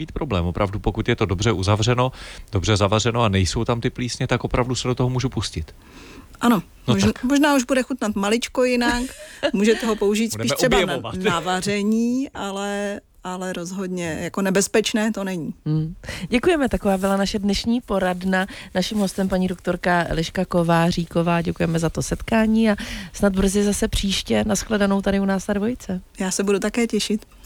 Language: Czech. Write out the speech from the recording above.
být problém. Opravdu, pokud je to dobře uzavřeno, dobře zavařeno a nejsou tam ty plísně, tak opravdu se do toho můžu pustit. Ano, No možná už bude chutnat maličko jinak, můžete ho použít spíš třeba na vaření, ale rozhodně jako nebezpečné to není. Děkujeme, taková byla naše dnešní poradna. Naším hostem paní doktorka Eliška Kováříková. Děkujeme za to setkání a snad brzy zase příště. Nashledanou tady u nás na Dvojce. Já se budu také těšit.